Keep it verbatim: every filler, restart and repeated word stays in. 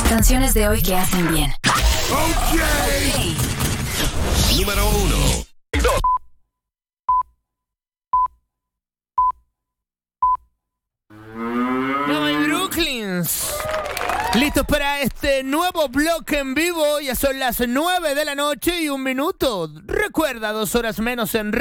Canciones de hoy que hacen bien. Okay. Número uno. Dos. No, my Brooklyns. Listos para este nuevo bloque en vivo. Ya son las nueve de la noche y un minuto. Recuerda, dos horas menos en